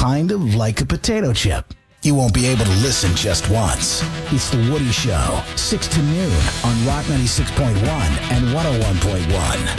kind of like a potato chip. You won't be able to listen just once. It's The Woody Show, 6 to noon on Rock 96.1 and 101.1.